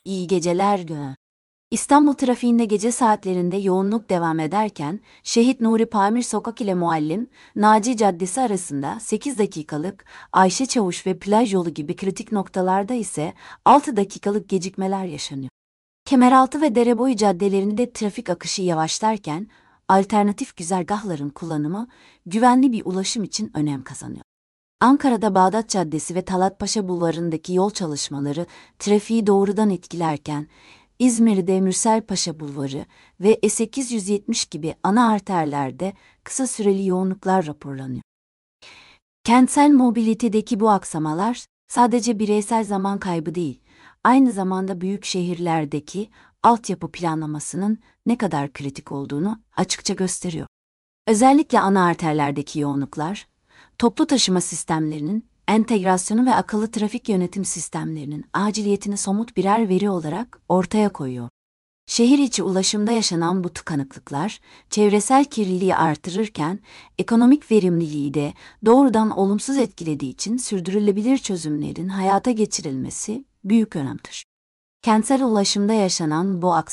İyi geceler Gönül. İstanbul trafiğinde gece saatlerinde yoğunluk devam ederken, Şehit Nuri Pamir Sokak ile Muallim, Naci Caddesi arasında 8 dakikalık, Ayşe Çavuş ve plaj yolu gibi kritik noktalarda ise 6 dakikalık gecikmeler yaşanıyor. Kemeraltı ve Dereboyu caddelerinde trafik akışı yavaşlarken, alternatif güzergahların kullanımı, güvenli bir ulaşım için önem kazanıyor. Ankara'da Bağdat Caddesi ve Talatpaşa Bulvarı'ndaki yol çalışmaları trafiği doğrudan etkilerken, İzmir'de Mürselpaşa Bulvarı ve E870 gibi ana arterlerde kısa süreli yoğunluklar raporlanıyor. Kentsel mobilitedeki bu aksamalar sadece bireysel zaman kaybı değil, aynı zamanda büyük şehirlerdeki altyapı planlamasının ne kadar kritik olduğunu açıkça gösteriyor. Özellikle ana arterlerdeki yoğunluklar, toplu taşıma sistemlerinin, entegrasyonu ve akıllı trafik yönetim sistemlerinin aciliyetini somut birer veri olarak ortaya koyuyor. Şehir içi ulaşımda yaşanan bu tıkanıklıklar, çevresel kirliliği artırırken, ekonomik verimliliği de doğrudan olumsuz etkilediği için sürdürülebilir çözümlerin hayata geçirilmesi büyük önem taşıyor. Kentsel ulaşımda yaşanan bu